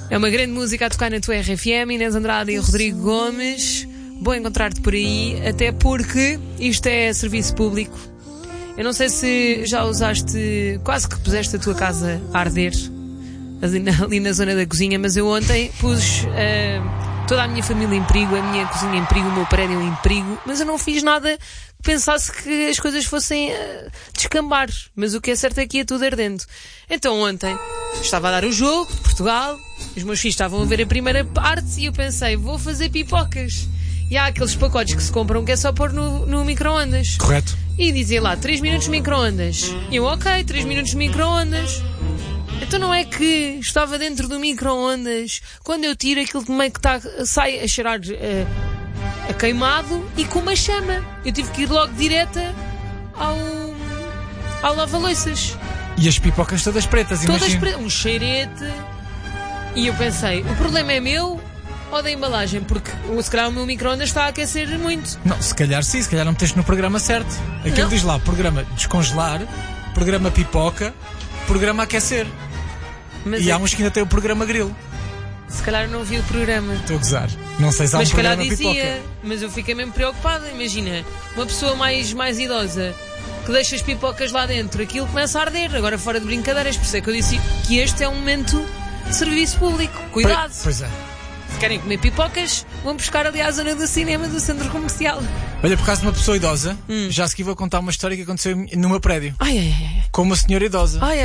É uma grande música a tocar na tua RFM, Inês Andrade e Rodrigo Gomes. Bom encontrar-te por aí, até porque isto é serviço público. Eu não sei se já usaste, quase que puseste a tua casa a arder, ali na zona da cozinha, mas eu ontem pus toda a minha família em perigo, a minha cozinha em perigo, o meu prédio em perigo, mas eu não fiz nada que pensasse que as coisas fossem descambar. Mas o que é certo é que ia tudo ardendo. Então ontem estava a dar o jogo, Portugal, os meus filhos estavam a ver a primeira parte e eu pensei, vou fazer pipocas. E há aqueles pacotes que se compram que é só pôr no micro-ondas. Correto. E dizia lá, 3 minutos de micro-ondas. E eu, ok, 3 minutos de micro-ondas. Então não é que estava dentro do micro-ondas, quando eu tiro aquilo que meio que sai a cheirar a queimado e com uma chama. Eu tive que ir logo direta ao lava-loiças. E as pipocas todas pretas, todas imagino. pretas, um cheirete. E eu pensei, o problema é meu ou da embalagem? Porque se calhar o meu micro-ondas está a aquecer muito. Não, se calhar sim, se calhar não meteste no programa certo. Aquilo Não. diz lá, programa descongelar, programa pipoca, programa aquecer. Mas E há uns que ainda têm o programa grill. se calhar não vi o programa. Estou a gozar. Não sei se há Mas um se calhar programa dizia, pipoca. mas eu fiquei mesmo preocupada. Imagina, uma pessoa mais idosa que deixa as pipocas lá dentro, aquilo começa a arder. Agora fora de brincadeiras, por isso é que eu disse que este é um momento de serviço público. Cuidado! Pois é. Se querem comer pipocas, vão buscar ali à zona do cinema do centro comercial. Olha, por causa de uma pessoa idosa, já a seguir vou contar uma história que aconteceu no meu prédio. Ai, ai, ai. Com uma senhora idosa. Ai,